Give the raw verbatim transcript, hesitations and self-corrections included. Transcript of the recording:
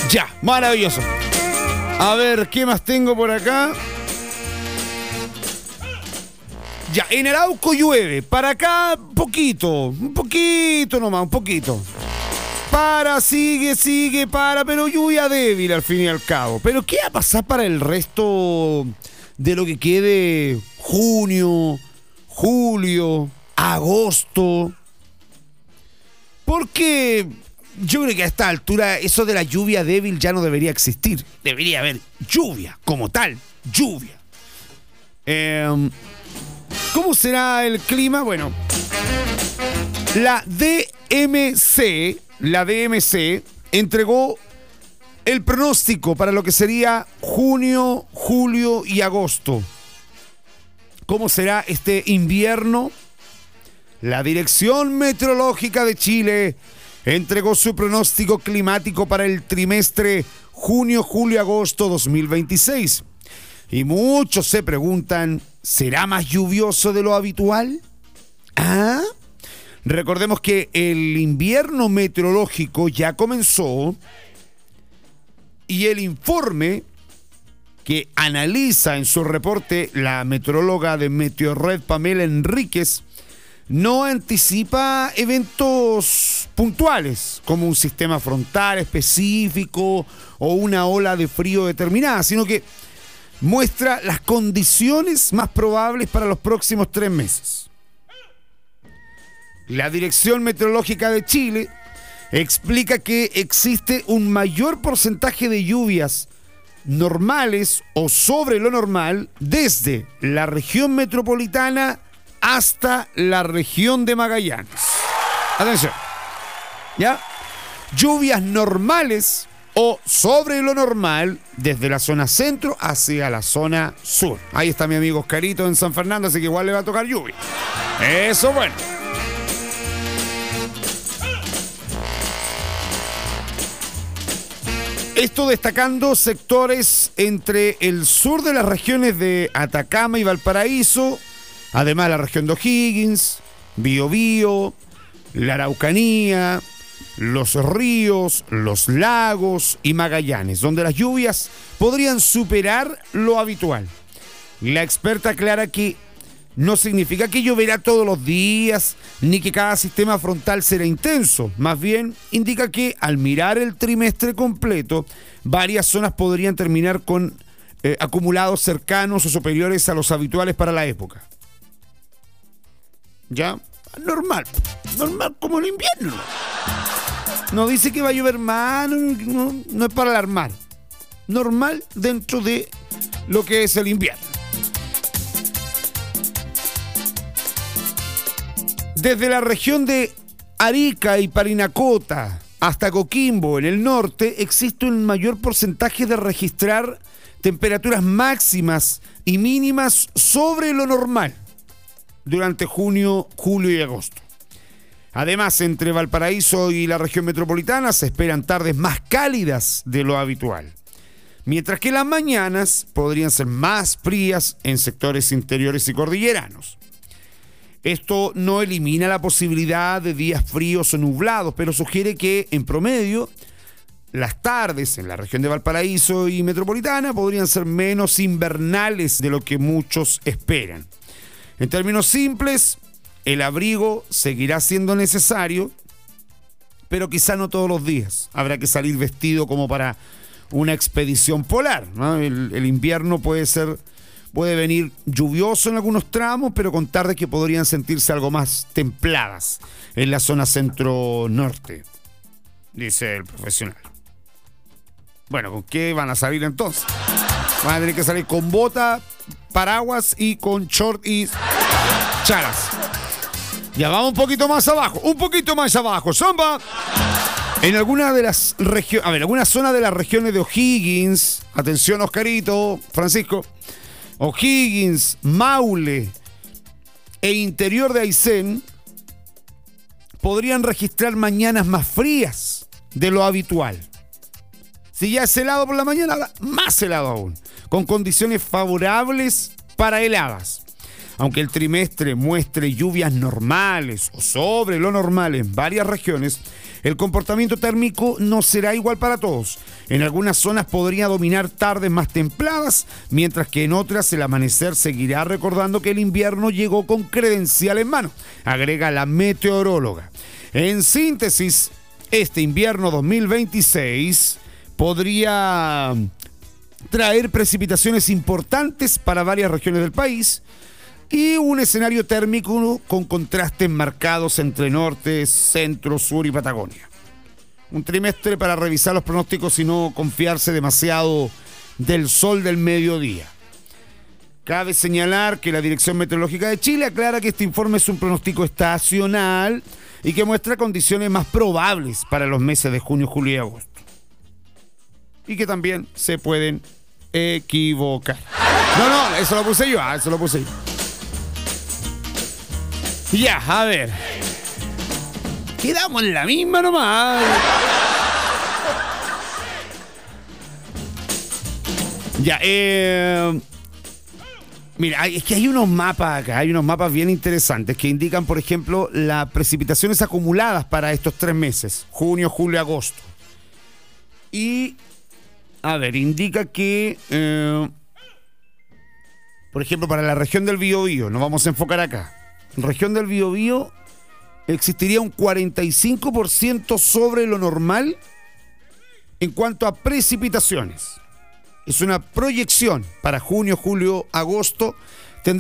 Ya, maravilloso. A ver, ¿qué más tengo por acá? Ya, en Arauco llueve. Para acá, poquito. Un poquito nomás, un poquito. Para, sigue, sigue, para, pero lluvia débil al fin y al cabo. Pero ¿qué va a pasar para el resto de lo que quede junio, julio, agosto? Porque yo creo que a esta altura eso de la lluvia débil ya no debería existir. Debería haber lluvia como tal, lluvia. Eh, ¿Cómo será el clima? Bueno, la D M C, la D M C entregó el pronóstico para lo que sería junio, julio y agosto. ¿Cómo será este invierno? La Dirección Meteorológica de Chile entregó su pronóstico climático para el trimestre junio, julio, agosto dos mil veintiséis. Y muchos se preguntan, ¿será más lluvioso de lo habitual? ¿Ah? Recordemos que el invierno meteorológico ya comenzó y el informe que analiza en su reporte la meteoróloga de Meteorred Pamela Enríquez no anticipa eventos puntuales como un sistema frontal específico o una ola de frío determinada, sino que muestra las condiciones más probables para los próximos tres meses. La Dirección Meteorológica de Chile explica que existe un mayor porcentaje de lluvias normales o sobre lo normal desde la región metropolitana hasta la región de Magallanes. Atención, ¿ya? Lluvias normales o sobre lo normal desde la zona centro hacia la zona sur. Ahí está mi amigo Oscarito en San Fernando, así que igual le va a tocar lluvia. Eso bueno. Esto destacando sectores entre el sur de las regiones de Atacama y Valparaíso, además la región de O'Higgins, Biobío, la Araucanía, los ríos, los lagos y Magallanes, donde las lluvias podrían superar lo habitual. La experta aclara que no significa que lloverá todos los días, ni que cada sistema frontal será intenso. Más bien, indica que al mirar el trimestre completo, varias zonas podrían terminar con eh, acumulados cercanos o superiores a los habituales para la época. ¿Ya? Normal. Normal como el invierno. No dice que va a llover más, no, no, no es para alarmar. Normal dentro de lo que es el invierno. Desde la región de Arica y Parinacota hasta Coquimbo, en el norte, existe un mayor porcentaje de registrar temperaturas máximas y mínimas sobre lo normal durante junio, julio y agosto. Además, entre Valparaíso y la región metropolitana se esperan tardes más cálidas de lo habitual, mientras que las mañanas podrían ser más frías en sectores interiores y cordilleranos. Esto no elimina la posibilidad de días fríos o nublados, pero sugiere que, en promedio, las tardes en la región de Valparaíso y metropolitana podrían ser menos invernales de lo que muchos esperan. En términos simples, el abrigo seguirá siendo necesario, pero quizá no todos los días. Habrá que salir vestido como para una expedición polar, ¿no? El, el invierno puede ser... Puede venir lluvioso en algunos tramos, pero con tardes que podrían sentirse algo más templadas en la zona centro-norte, dice el profesional. Bueno, ¿con qué van a salir entonces? Van a tener que salir con bota, paraguas y con short y chalas. Ya vamos un poquito más abajo, un poquito más abajo, ¡zamba! En alguna de las regiones, a ver, alguna zona de las regiones de O'Higgins, atención Oscarito, Francisco, O'Higgins, Maule e interior de Aysén podrían registrar mañanas más frías de lo habitual. Si ya es helado por la mañana, más helado aún, con condiciones favorables para heladas. Aunque el trimestre muestre lluvias normales o sobre lo normal en varias regiones, el comportamiento térmico no será igual para todos. En algunas zonas podría dominar tardes más templadas, mientras que en otras el amanecer seguirá recordando que el invierno llegó con credencial en mano, agrega la meteoróloga. En síntesis, este invierno dos mil veintiséis podría traer precipitaciones importantes para varias regiones del país y un escenario térmico con contrastes marcados entre norte, centro, sur y Patagonia. Un trimestre para revisar los pronósticos y no confiarse demasiado del sol del mediodía. Cabe señalar que la Dirección Meteorológica de Chile aclara que este informe es un pronóstico estacional y que muestra condiciones más probables para los meses de junio, julio y agosto. Y que también se pueden equivocar. No, no, eso lo puse yo, ah, eso lo puse yo. Ya, a ver. Quedamos en la misma nomás. Ya, eh... Mira, es que hay unos mapas acá, hay unos mapas bien interesantes que indican, por ejemplo, las precipitaciones acumuladas para estos tres meses, junio, julio, agosto. Y, a ver, indica que, eh, por ejemplo, para la región del Biobío, nos vamos a enfocar acá. En región del Biobío existiría un cuarenta y cinco por ciento sobre lo normal en cuanto a precipitaciones. Es una proyección para junio, julio, agosto